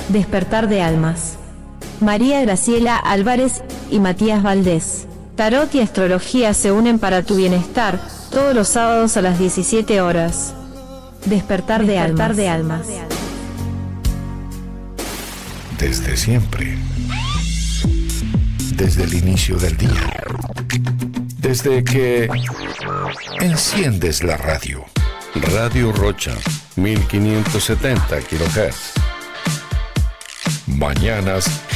Despertar de almas. María Graciela Álvarez y Matías Valdés. Tarot y astrología se unen para tu bienestar, todos los sábados a las 17 horas. Despertar de almas. Desde siempre. Desde el inicio del día. Desde que enciendes la radio. Radio Rocha, 1570 kHz. Mañanas